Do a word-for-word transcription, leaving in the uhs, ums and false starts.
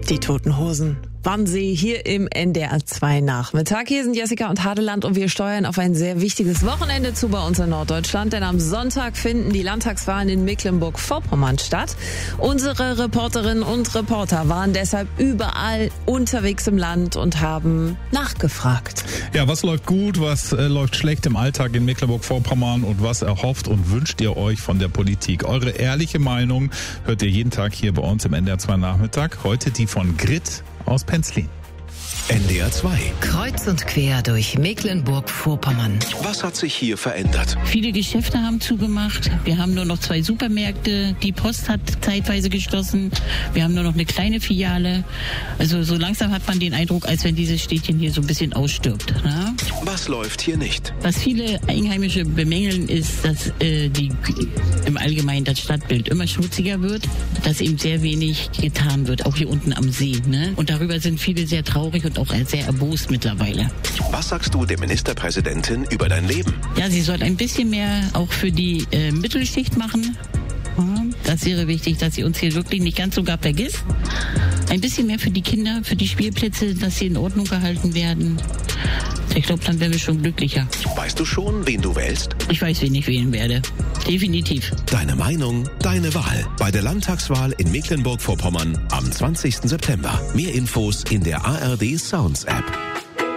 Die Toten Hosen waren sie hier im N D R zwei Nachmittag. Hier sind Jessica und Hadeland und wir steuern auf ein sehr wichtiges Wochenende zu bei uns in Norddeutschland, denn am Sonntag finden die Landtagswahlen in Mecklenburg-Vorpommern statt. Unsere Reporterinnen und Reporter waren deshalb überall unterwegs im Land und haben nachgefragt. Ja, was läuft gut, was äh, läuft schlecht im Alltag in Mecklenburg-Vorpommern und was erhofft und wünscht ihr euch von der Politik? Eure ehrliche Meinung hört ihr jeden Tag hier bei uns im N D R zwei Nachmittag. Heute die von Grit aus Penzlin. N D R zwei. Kreuz und quer durch Mecklenburg-Vorpommern. Was hat sich hier verändert? Viele Geschäfte haben zugemacht. Wir haben nur noch zwei Supermärkte. Die Post hat zeitweise geschlossen. Wir haben nur noch eine kleine Filiale. Also so langsam hat man den Eindruck, als wenn dieses Städtchen hier so ein bisschen ausstirbt. Ne? Was läuft hier nicht? Was viele Einheimische bemängeln, ist, dass äh, die, im Allgemeinen das Stadtbild immer schmutziger wird, dass eben sehr wenig getan wird, auch hier unten am See. Ne? Und darüber sind viele sehr traurig und auch sehr erbost mittlerweile. Was sagst du der Ministerpräsidentin über dein Leben? Ja, sie soll ein bisschen mehr auch für die äh, Mittelschicht machen. Das wäre wichtig, dass sie uns hier wirklich nicht ganz sogar vergisst. Ein bisschen mehr für die Kinder, für die Spielplätze, dass sie in Ordnung gehalten werden. Ich glaube, dann wären wir schon glücklicher. Weißt du schon, wen du wählst? Ich weiß, wen ich wählen werde. Definitiv. Deine Meinung, deine Wahl. Bei der Landtagswahl in Mecklenburg-Vorpommern am zwanzigsten September. Mehr Infos in der A R D Sounds App.